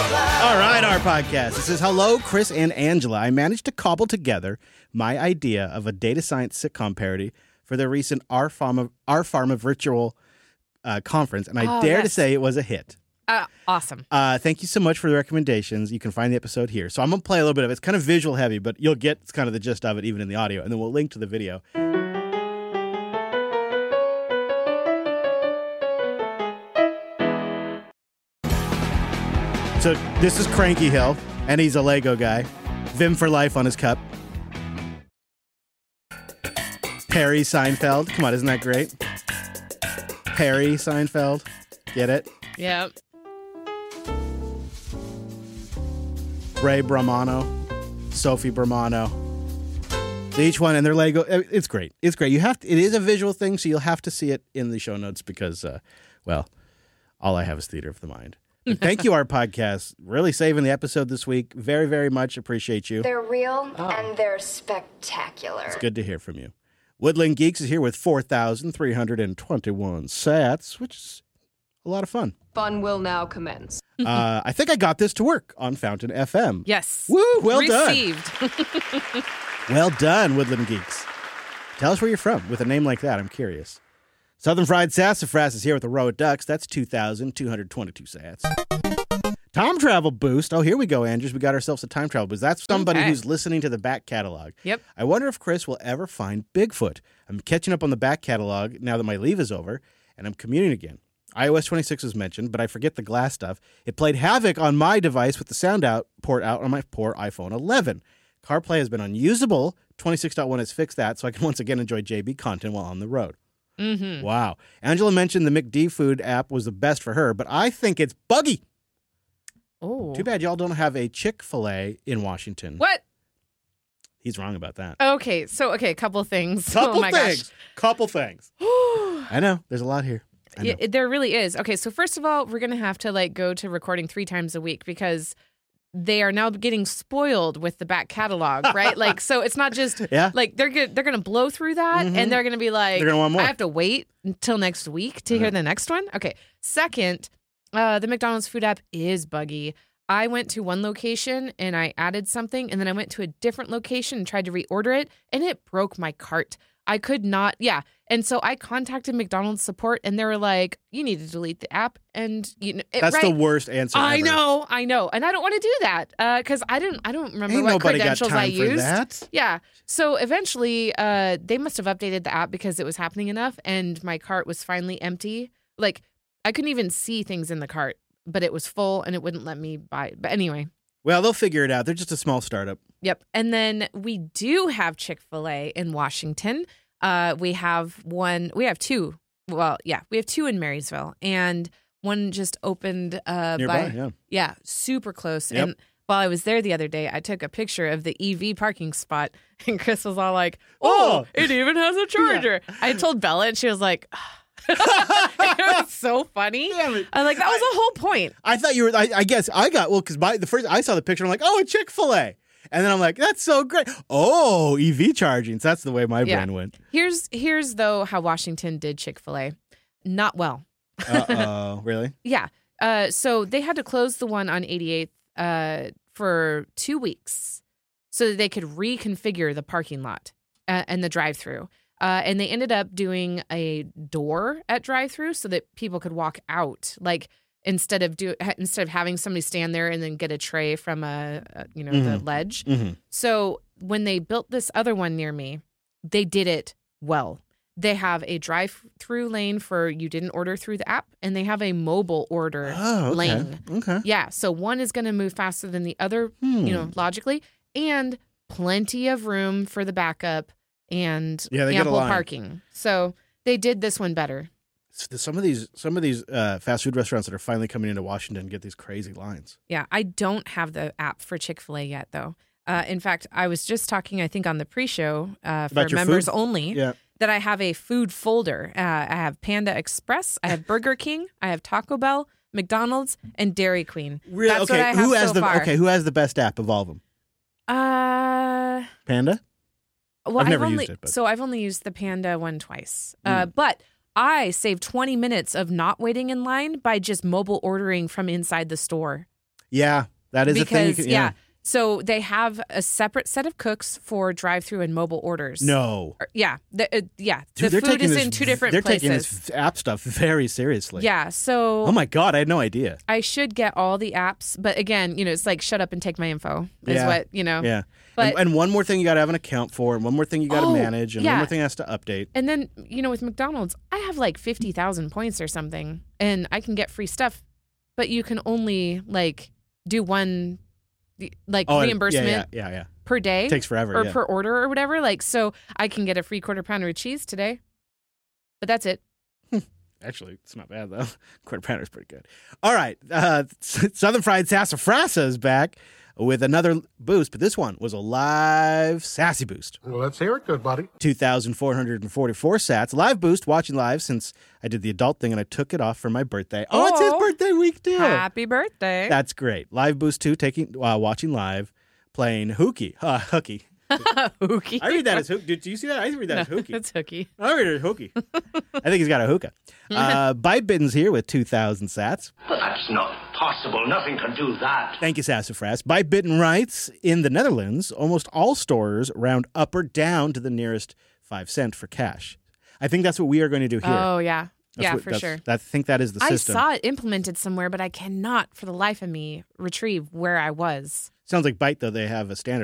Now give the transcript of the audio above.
All right, our podcast. This is Hello, Chris and Angela. I managed to cobble together my idea of a data science sitcom parody for the recent Our Pharma virtual conference, and I dare to say it was a hit. Awesome. Thank you so much for the recommendations. You can find the episode here. So I'm going to play a little bit of it. It's kind of visual heavy, but you'll get kind of the gist of it even in the audio, and then we'll link to the video. So this is Cranky Hill, and he's a Lego guy. Vim for life on his cup. Perry Seinfeld. Come on, isn't that great? Perry Seinfeld. Get it? Yep. Ray Bramano. Sophie Bramano. Each one and their Lego. It's great. It's great. It is a visual thing, so you'll have to see it in the show notes because, well, all I have is theater of the mind. Thank you, our podcast. Really saving the episode this week. Very, very much appreciate you. They're real and they're spectacular. It's good to hear from you. Woodland Geeks is here with 4,321 sats, which is a lot of fun. Fun will now commence. I think I got this to work on Fountain FM. Yes. Woo, well Received. done. Well done, Woodland Geeks. Tell us where you're from with a name like that. I'm curious. Southern Fried Sassafras is here with the Row of Ducks. That's 2,222 sats. Time travel boost. Oh, here we go, Andrews. We got ourselves a time travel boost. That's somebody who's listening to the back catalog. Yep. I wonder if Chris will ever find Bigfoot. I'm catching up on the back catalog now that my leave is over, and I'm commuting again. iOS 26 was mentioned, but I forget the glass stuff. It played havoc on my device with the sound port out on my poor iPhone 11. CarPlay has been unusable. 26.1 has fixed that, so I can once again enjoy JB content while on the road. Mm-hmm. Wow. Angela mentioned the McD Food app was the best for her, but I think it's buggy. Oh. Too bad y'all don't have a Chick-fil-A in Washington. What? He's wrong about that. Okay, a couple of things. Couple Gosh. I know. There's a lot here. Yeah, there really is. Okay, so first of all, we're going to have to go to recording 3 times a week because they are now getting spoiled with the back catalog, right? So it's not just they're going to blow through that and they're going to be like, they're gonna want more. I have to wait until next week to hear the next one. Okay. Second, the McDonald's food app is buggy. I went to one location and I added something, and then I went to a different location and tried to reorder it, and it broke my cart. I could not, And so I contacted McDonald's support, and they were like, you need to delete the app. And that's the worst answer ever. I know. And I don't want to do that because I don't remember Ain't what nobody credentials got time I used. For that. Yeah. So eventually they must have updated the app because it was happening enough, and my cart was finally empty. I couldn't even see things in the cart, but it was full and it wouldn't let me buy it. But anyway. Well, they'll figure it out. They're just a small startup. Yep. And then we do have Chick-fil-A in Washington. We have one. We have 2. Well, we have 2 in Marysville, and one just opened nearby. Yeah, super close. Yep. And while I was there the other day, I took a picture of the EV parking spot, and Chris was all like, "Oh, it even has a charger." Yeah. I told Bella, and she was like, it was so funny. Damn it. I'm like, that was the whole point. I thought you were. I guess I got because the first I saw the picture, I'm like, oh, a Chick-fil-A. And then I'm like, that's so great. Oh, EV charging. So that's the way my brain went. Here's though how Washington did Chick-fil-A. Not well. Uh-oh. Really? Yeah. So they had to close the one on 88th for 2 weeks so that they could reconfigure the parking lot and the drive-through. And they ended up doing a door at drive-through so that people could walk out. Instead of having somebody stand there and then get a tray from the ledge. Mm-hmm. So when they built this other one near me, they did it well. They have a drive-through lane for you didn't order through the app, and they have a mobile order lane. Okay. Yeah, so one is going to move faster than the other, logically, and plenty of room for the backup and ample parking. So they did this one better. Some of these fast food restaurants that are finally coming into Washington get these crazy lines. Yeah, I don't have the app for Chick-fil-A yet, though. In fact, I was just talking, I think, on the pre-show for members only, that I have a food folder. I have Panda Express, I have Burger King, I have Taco Bell, McDonald's, and Dairy Queen. Really? That's what I have so far. Okay, who has the best app of all of them? Panda? Well, I've never used it. But. So I've only used the Panda one twice. But I saved 20 minutes of not waiting in line by just mobile ordering from inside the store. Yeah, that is a thing. You Because, can, yeah. So they have a separate set of cooks for drive-through and mobile orders. No. Yeah. Dude, The they're food taking is this, in two different they're places. taking this app stuff very seriously. Yeah. So Oh my God, I had no idea. I should get all the apps. But again, it's like shut up and take my info is Yeah. what, Yeah. But, and one more thing you got to have an account for, and one more thing you got to Oh, manage, and yeah. one more thing has to update. And then, with McDonald's, I have like 50,000 points or something, and I can get free stuff, but you can only do one reimbursement Yeah. per day. Takes forever. or yeah. per order or whatever. So I can get a free quarter pounder of cheese today, but that's it. Actually, it's not bad though. Quarter pounder is pretty good. All right, Southern Fried Sassafrasa is back with another boost, but this one was a live sassy boost. Well, let's hear it, good buddy. 2,444 sats. Live boost, watching live since I did the adult thing and I took it off for my birthday. Oh, it's his Oh. birthday week too. Happy birthday. That's great. Live boost 2, watching live, playing Hooky. Hooky. Hooky. I read that as Hooky. Did you see that? I read that as Hooky. It's hooky. I read it as Hooky. I think he's got a hookah. Bite Bitten's here with 2,000 sats. But that's not possible. Nothing can do that. Thank you, Sassafras. Bite Bitten writes, in the Netherlands, almost all stores round up or down to the nearest 5 cent for cash. I think that's what we are going to do here. Oh, yeah. That's what- for sure. I think that is the system. I saw it implemented somewhere, but I cannot, for the life of me, retrieve where I was. Sounds like Bite, though, they have a standard